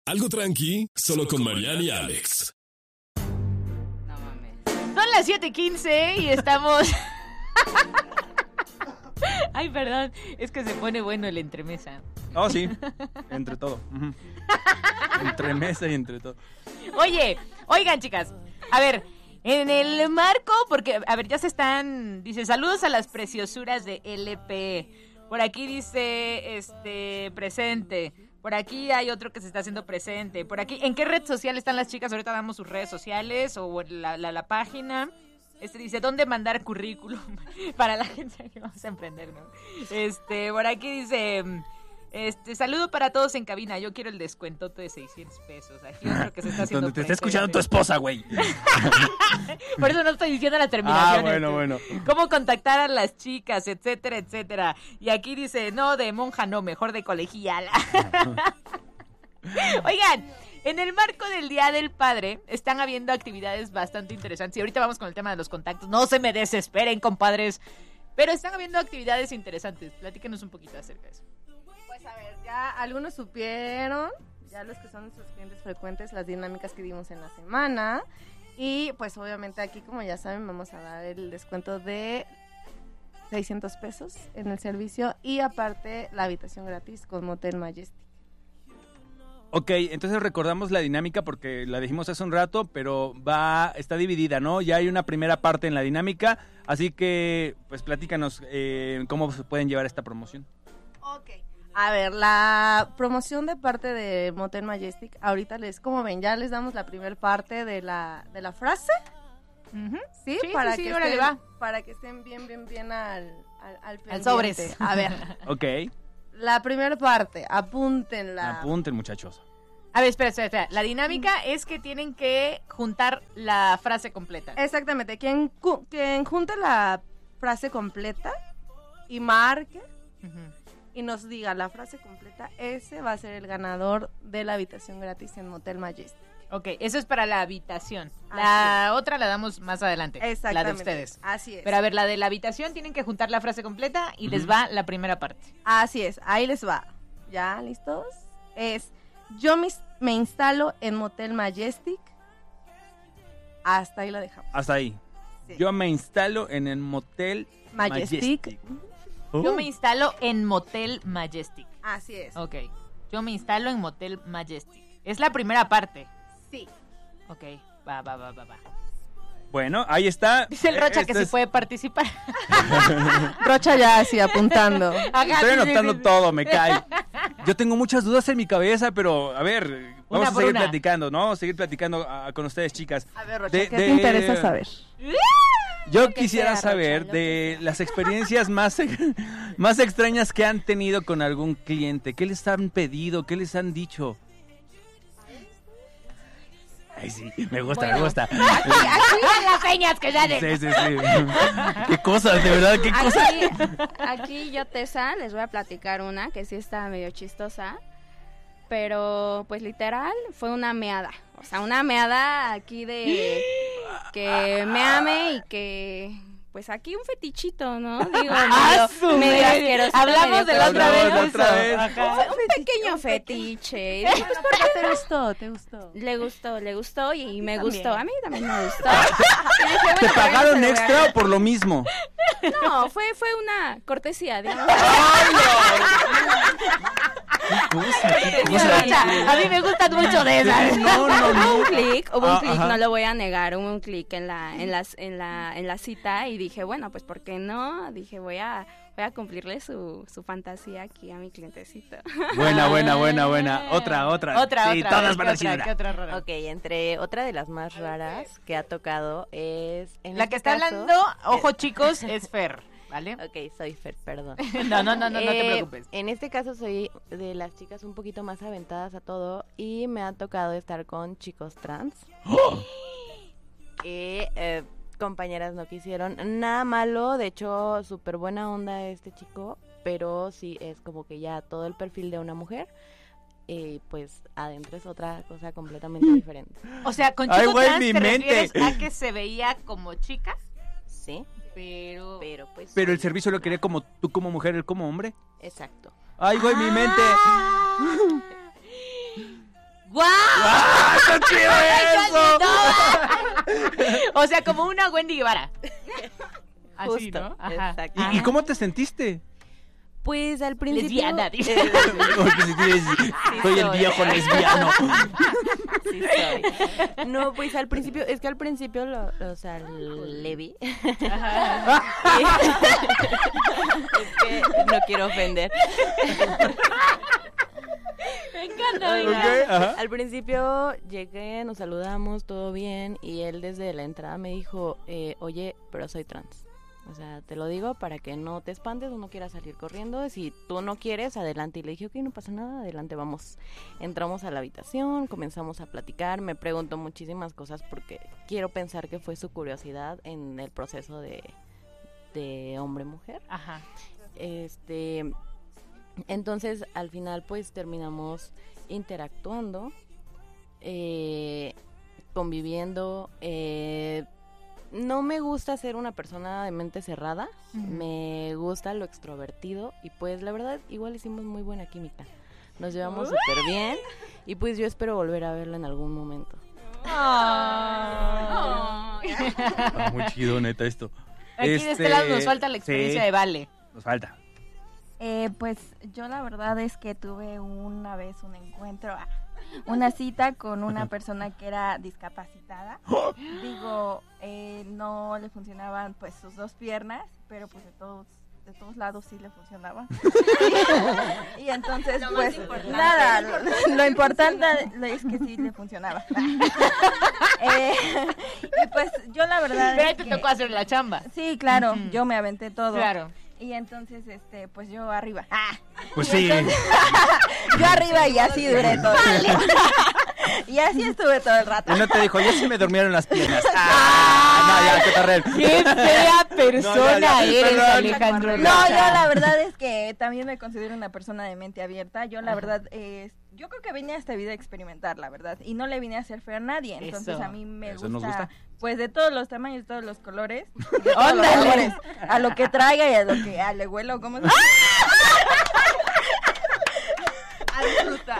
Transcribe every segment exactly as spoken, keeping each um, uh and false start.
Algo tranqui, solo con Mariana y Alex. No mames. Son las siete quince y estamos... Ay, perdón, es que se pone bueno el entremesa. Oh, sí, entre todo. Uh-huh. Entre mesa y entre todo. Oye, oigan, chicas, a ver, en el marco, porque, a ver, ya se están, dice, saludos a las preciosuras de L P. Por aquí dice, este, presente. Por aquí hay otro que se está haciendo presente. Por aquí, ¿en qué red social están las chicas? Ahorita damos sus redes sociales o la, la, la página. Este dice, ¿dónde mandar currículum para la agencia que vamos a emprender, no? Este, por aquí dice, este, saludo para todos en cabina, yo quiero el descuentote de seiscientos pesos. Aquí otro que se está haciendo. Donde te está escuchando tu esposa, güey. Por eso no estoy diciendo la terminación. Ah, bueno, bueno. Cómo contactar a las chicas, etcétera, etcétera. Y aquí dice, no, de monja no, mejor de colegiala. Oigan, en el marco del Día del Padre están habiendo actividades bastante interesantes. Y ahorita vamos con el tema de los contactos. No se me desesperen, compadres. Pero están habiendo actividades interesantes. Platíquenos un poquito acerca de eso. Pues a ver, ya algunos supieron, ya los que son nuestros clientes frecuentes, las dinámicas que dimos en la semana. Y pues obviamente aquí, como ya saben, vamos a dar el descuento de seiscientos pesos en el servicio. Y aparte, la habitación gratis con Motel Majestic. Ok, entonces recordamos la dinámica porque la dijimos hace un rato, pero va, está dividida, ¿no? Ya hay una primera parte en la dinámica, así que, pues platícanos eh, cómo se pueden llevar esta promoción. Ok. A ver, la promoción de parte de Motel Majestic, ahorita les, como ven, ya les damos la primera parte de la, de la frase. Uh-huh. ¿Sí? Sí, para sí, que sí, órale, estén, va. Para que estén bien, bien, bien al, al, al pendiente. Al sobres. A ver. Ok. La primera parte, apúntenla. Apunten, muchachos. A ver, espera, espera, espera. La dinámica es que tienen que juntar la frase completa. Exactamente. Quien, cu- quien junte la frase completa y marque Uh-huh. y nos diga la frase completa, ese va a ser el ganador de la habitación gratis en Motel Majestic. Ok, eso es para la habitación. La Así otra la damos más adelante. Exactamente. La de ustedes. Así es. Pero a ver, la de la habitación tienen que juntar la frase completa y les va la primera parte. Así es, ahí les va. ¿Ya listos? Es, yo me, me instalo en Motel Majestic. Hasta ahí la dejamos. Hasta ahí. Sí. Yo me instalo en el Motel Majestic. Majestic. Yo Uh. me instalo en Motel Majestic. Así es. Ok, yo me instalo en Motel Majestic. Es la primera parte. Sí. Ok, va, va, va, va, va. Bueno, ahí está. Dice el Rocha Este que sí es- puede participar. Rocha ya así apuntando. Ajá, Estoy sí, sí, anotando sí, sí. todo, me cae. Yo tengo muchas dudas en mi cabeza, pero a ver, vamos Una a por seguir una. platicando, ¿no? Seguir platicando ah, con ustedes, chicas. A ver, Rocha, De- ¿qué de- te interesa saber? Yo que quisiera sea, saber Rocha, lo de las experiencias más, ex- más extrañas que han tenido con algún cliente. ¿Qué les han pedido? ¿Qué les han dicho? Ay, sí, me gusta, Bueno. me gusta. Aquí en las señas que ya de... Sí, sí, sí. Qué cosas, de verdad, qué cosas. Aquí, aquí yo, Tessa, les voy a platicar una que sí está medio chistosa, pero pues literal fue una meada. O sea, una meada aquí de que me ame y que... Pues aquí un fetichito, ¿no? Digo, ¡Ah, medio, su medio madre! asquerosito, Hablamos medio de la otra Hablamos vez. de de otra eso. vez. Ajá. un pequeño fetiche. Y dije, pues, ¿Por qué te gustó? ¿Te gustó? le gustó, le gustó y, y me también. gustó. A mí también me gustó. Y dije, bueno, ¿Te bueno, pagaron se lo voy a- extra o por lo mismo? No, fue, fue una cortesía, digamos. ¿Qué cosa? ¿Qué Sí, cosa? Rocha, a mí me gustan mucho de esas. No, no, Hubo no. un clic, hubo un Ah, clic, ajá. no lo voy a negar, hubo un clic en la, en las, en la, en la cita y dije, bueno, pues ¿por qué no? Dije, voy a, voy a cumplirle su, su fantasía aquí a mi clientecito. Buena, buena, buena, buena. Otra, otra. Otra, Sí, otra. todas ¿qué van a otra, decir ¿qué otra rara? Ok, entre otra de las más raras que ha tocado es... En La este que está caso- hablando, ojo chicos, es Fer, ¿vale? Ok, soy Fer, perdón. No, no, no, no, no te Eh, preocupes. En este caso soy de las chicas un poquito más aventadas a todo y me ha tocado estar con chicos trans. Y eh, compañeras no quisieron nada malo, de hecho súper buena onda este chico, pero sí es como que ya todo el perfil de una mujer. Y pues adentro es otra cosa completamente diferente. O sea, con Ay, chico güey, trans mi te mente. refieres a que se veía como chica, Sí, pero... pero pues... Pero el soy- servicio lo quería como tú como mujer, él como hombre. Exacto. Ay, güey, mi mente. ¡Wow! chido eso! O sea, como una Wendy Guevara. Así, Justo, ¿no? Ajá. exacto. ¿Y, y cómo te sentiste? Pues al principio... Lesbiana, dice. eh, Soy el soy. viejo lesbiano. sí soy. No, pues al principio, es que al principio, lo, o sea, le vi. es que no quiero ofender. Me encanta, me Ok, encanta. ajá. Al principio llegué, nos saludamos, todo bien, y él desde la entrada me dijo, eh, oye, pero soy trans. O sea, te lo digo para que no te espantes o no quieras salir corriendo. Si tú no quieres, adelante. Y le dije, ok, no pasa nada, adelante, vamos. Entramos a la habitación, comenzamos a platicar. Me preguntó muchísimas cosas porque quiero pensar que fue su curiosidad en el proceso de, de hombre-mujer. Ajá. Este, entonces, al final, pues, terminamos interactuando, eh, conviviendo, eh... No me gusta ser una persona de mente cerrada, Ujú. me gusta lo extrovertido y pues la verdad igual hicimos muy buena química. Nos llevamos Uy. súper bien y pues yo espero volver a verla en algún momento. Ah. Ah, muy chido, neta, esto. Aquí de este lado nos falta la experiencia sí, de Vale. Nos falta. Eh, pues yo la verdad es que tuve una vez un encuentro, ah, una cita con una persona que era discapacitada. Digo, eh, no le funcionaban pues sus dos piernas, pero pues de todos de todos lados sí le funcionaba. Y entonces Lo más pues importante. nada, lo, lo importante es que sí le funcionaba. Eh, y pues yo la verdad Pero ahí es te que- tocó hacer la chamba. sí, claro, Ujú. yo me aventé todo. Claro. Y entonces, este, pues yo arriba. Ah, Pues y sí. entonces- yo arriba y así duré todo el tiempo. Y así estuve todo el rato. Uno te dijo, ya se me durmieron las piernas. ¡Ah! No, ya, qué tarrer. ¡Qué fea persona No, ya, ya, eres, perdón. Alejandro! No, Rocha! yo la verdad es que también me considero una persona de mente abierta. Yo la verdad, eh, yo creo que vine a esta vida a experimentar, la verdad. Y no le vine a hacer feo a nadie. Entonces Eso. a mí me Eso gusta, nos gusta. pues de todos los tamaños, de todos los colores. De todos los sabores, a lo que traiga y a lo que a le huelo, ¿cómo se A disfrutar.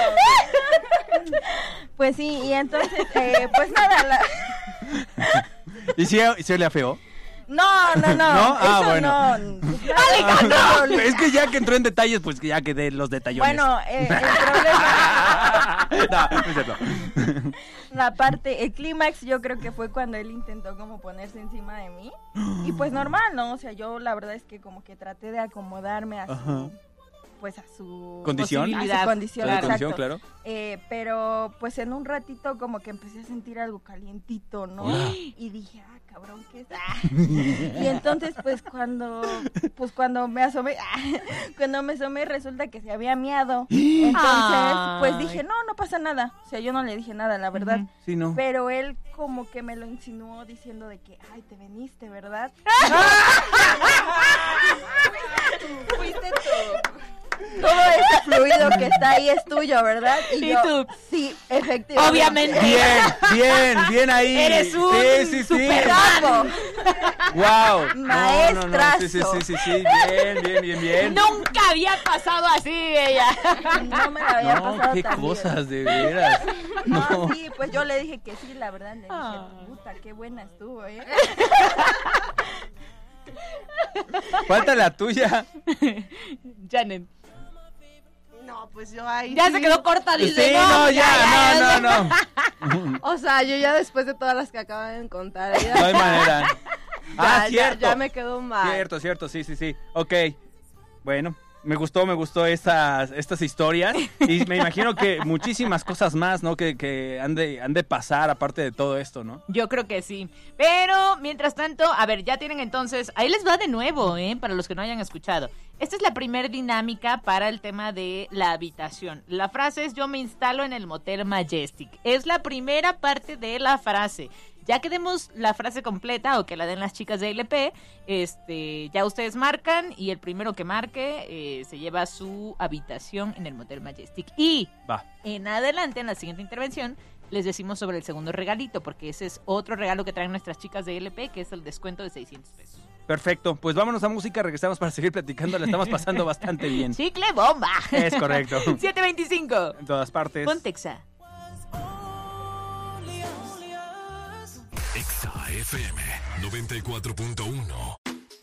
Pues sí, y entonces, eh, pues nada, la... ¿Y si, y si olía feo? no, no, no, ¿No? Ah, eso bueno. no. Pues, claro, no, no, Es que ya que entró en detalles, pues que ya que dé los detallones. bueno, eh, el problema, No, no es cierto. la parte, el clímax yo creo que fue cuando él intentó como ponerse encima de mí. Y pues normal, ¿no? O sea, yo la verdad es que como que traté de acomodarme a su, Ajá. pues a su ¿Condición? a su Posibilidad. condición, Claro, exacto. condición, claro. Eh, pero pues en un ratito como que empecé a sentir algo calientito, ¿no? Ah. Y dije, ah, cabrón, ¿qué es? Ah. Y entonces pues cuando pues cuando me asomé, ah, cuando me asomé resulta que se había miado. Entonces Ay. pues dije, no, no pasa nada. O sea, yo no le dije nada, la verdad. Ujú. Sí, no. Pero él como que me lo insinuó diciendo de que, ay, te veniste, ¿verdad? Fuiste tú. Todo ese fluido que está ahí es tuyo, ¿verdad? Y yo, tú, sí, efectivamente. obviamente. Bien, bien, bien ahí. Eres un sí, sí, sí. super Bravo. Wow. Maestrazo. Sí, sí, sí, sí, sí. Bien, bien, bien, bien. Nunca había pasado así, ella. No me la había No, pasado qué tan bien. cosas, de veras. No, No. sí, pues yo le dije que sí, la verdad, le dije, Ah. puta, qué buena estuvo, ¿eh? Falta la tuya. Janet. No, pues yo ahí. Ya sí. se quedó corta, Sí, dice. no, ya, no, no, no. O sea, yo ya después de todas las que acaban de contar, ya, No hay manera. ya, Ah, ya- cierto. ya me quedó mal. Cierto, cierto, sí, sí, sí. Ok. Bueno, me gustó, me gustó estas, estas historias. Y me imagino que muchísimas cosas más, ¿no? Que, que han, de, han de pasar aparte de todo esto, ¿no? Yo creo que sí. Pero, mientras tanto, a ver, ya tienen entonces... Ahí les va de nuevo, ¿eh? Para los que no hayan escuchado. Esta es la primer dinámica para el tema de la habitación. La frase es yo me instalo en el Motel Majestic. Es la primera parte de la frase. Ya que demos la frase completa o que la den las chicas de L P, este, ya ustedes marcan y el primero que marque eh, se lleva su habitación en el Motel Majestic. Y Va. en adelante, en la siguiente intervención, les decimos sobre el segundo regalito, porque ese es otro regalo que traen nuestras chicas de L P, que es el descuento de seiscientos pesos. Perfecto. Pues vámonos a música, regresamos para seguir platicando. La estamos pasando bastante bien. ¡Chicle bomba! Es correcto. siete veinticinco. En todas partes. Pontexa. Exa F M noventa y cuatro punto uno.